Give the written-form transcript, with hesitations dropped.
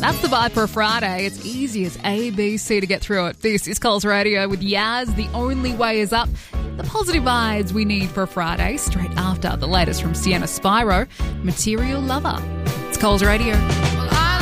That's the vibe for a Friday. It's easy as ABC to get through it. This is Coles Radio with Yaz. The only way is up. The positive vibes we need for a Friday, straight after the latest from Sienna Spyro, Material Lover. It's Coles Radio.